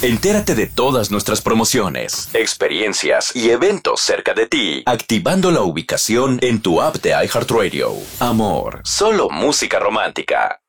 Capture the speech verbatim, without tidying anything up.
Entérate de todas nuestras promociones, experiencias y eventos cerca de ti, activando la ubicación en tu app de iHeartRadio. Amor, solo música romántica.